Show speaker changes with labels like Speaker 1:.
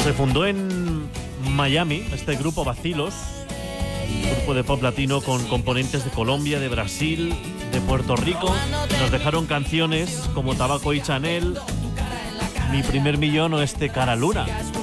Speaker 1: Se fundó en Miami este grupo Bacilos, un grupo de pop latino con componentes de Colombia, de Brasil, de Puerto Rico. Nos dejaron canciones como Tabaco y Chanel, Mi primer millón o este Cara Luna.